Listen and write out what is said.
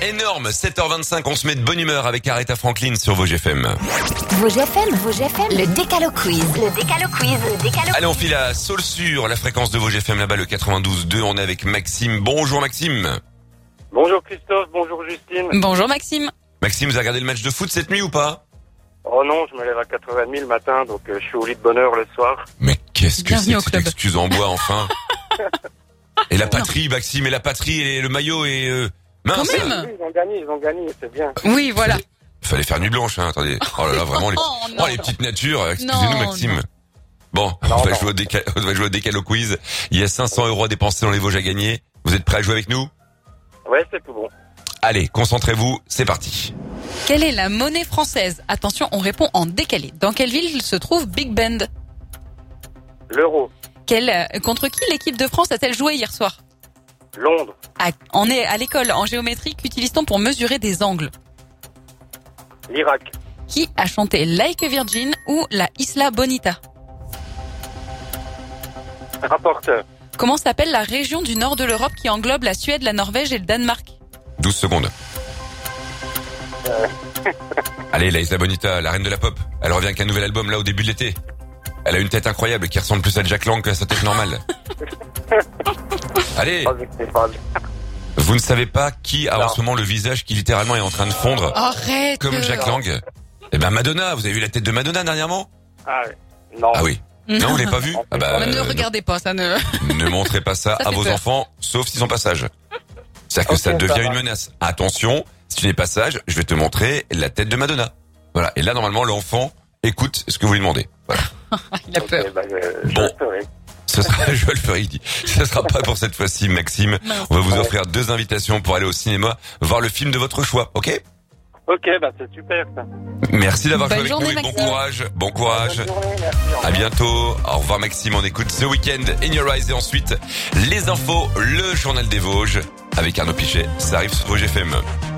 énorme. 7h25, on se met de bonne humeur avec Aretha Franklin sur Vosges FM. Vosges FM, le Décalo Quiz. Allez, on file à Saulsure, la fréquence de Vosges FM là-bas, le 92.2. On est avec Maxime. Bonjour Maxime. Bonjour Christophe, bonjour Justine. Bonjour Maxime. Maxime, vous avez regardé le match de foot cette nuit ou pas? Oh non, je me lève à 4h30 le matin, donc je suis au lit de bonne heure le soir. Mais qu'est-ce que Bienvenue c'est au que cette club. excuse en bois, enfin? Et la patrie, Maxime, et la patrie, et le maillot, et mince. Quand même. Oui, ils ont gagné, c'est bien. Oui, voilà. Fallait faire nuit blanche, hein, attendez. Oh là là, vraiment, les, Oh, non, les non. petites natures, excusez-nous Non, Maxime. non. Bon, on va jouer au Décalo Quiz. Il y a 500 € à dépenser dans les Vosges à gagner. Vous êtes prêts à jouer avec nous? Ouais, c'est tout bon. Allez, concentrez-vous, c'est parti. Quelle est la monnaie française? Attention, on répond en décalé. Dans quelle ville se trouve Big Bend? L'euro, Contre qui l'équipe de France a-t-elle joué hier soir? Londres, On est à l'école en géométrie. Qu'utilise-t-on pour mesurer des angles? l'Irak, Qui a chanté Like a Virgin ou la Isla Bonita? rapporteur, Comment s'appelle la région du nord de l'Europe qui englobe la Suède, la Norvège et le Danemark? 12 secondes. Allez, la Isla Bonita, la reine de la pop. Elle revient avec un nouvel album là au début de l'été. Elle a une tête incroyable qui ressemble plus à Jack Lang qu'à sa tête normale. Allez, vous ne savez pas qui a en ce moment le visage qui littéralement est en train de fondre Arrête. comme Jack Lang? Eh ben Madonna, vous avez vu la tête de Madonna dernièrement? Ah ouais. Non. Ah oui. Non, vous l'avez pas vu? Ah bah, Ne regardez pas, ça ne... ne montrez pas ça Ça à fait vos peur. enfants, sauf s'ils sont pas sages. C'est-à-dire que Ok, ça ça devient va. une menace. Attention, si tu n'es pas sage, je vais te montrer la tête de Madonna. Voilà. Et là, normalement, l'enfant écoute ce que vous lui demandez. Voilà. Il a peur. Ok, bah, je Bon. le ferai. Ce sera, je le ferai, il dit. Ce sera pas pour cette fois-ci, Maxime. Mince. On va vous offrir 2 invitations pour aller au cinéma voir le film de votre choix, ok? Ok, bah c'est super ça. Merci d'avoir Bonne joué avec journée, nous et bon Maxime. courage. Bon courage. Bonne journée, merci. Au revoir. À bientôt. Au revoir Maxime. On écoute The Weeknd, In Your Eyes et ensuite les infos, le journal des Vosges avec Arnaud Pichet. Ça arrive sur Vosges FM.